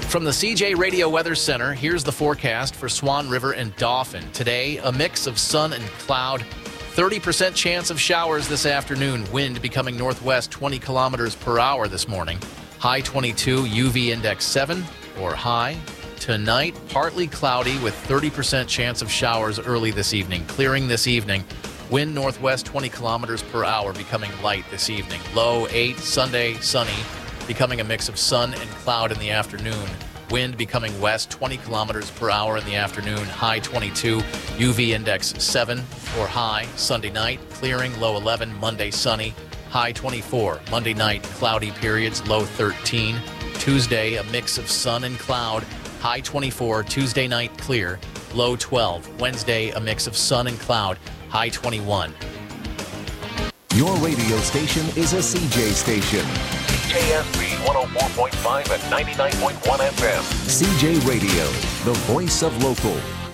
From the CJ Radio Weather Center, here's the forecast for Swan River and Dauphin. Today, a mix of sun and cloud. 30% chance of showers this afternoon. Wind becoming northwest 20 kilometers per hour this morning. High 22, UV index 7 or high. Tonight, partly cloudy with 30% chance of showers early this evening. Clearing this evening. Wind northwest 20 kilometers per hour, becoming light this evening. Low 8, Sunday, sunny, becoming a mix of sun and cloud in the afternoon. Wind becoming west 20 kilometers per hour in the afternoon. High 22, UV index 7 or high. Sunday night, clearing, low 11. Monday, sunny, high 24. Monday night, cloudy periods, low 13. Tuesday, a mix of sun and cloud, high 24. Tuesday night, clear, low 12. Wednesday, a mix of sun and cloud, high 21. Your radio station is a CJ station. CJSB 104.5 and 99.1 FM. CJ Radio, the voice of local.